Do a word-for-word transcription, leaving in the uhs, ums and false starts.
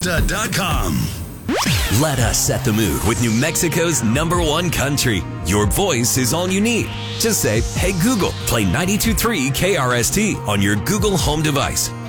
dot com. Let us set the mood with New Mexico's number one country. Your voice is all you need. Just say, hey Google, play ninety-two point three K R S T on your Google Home device.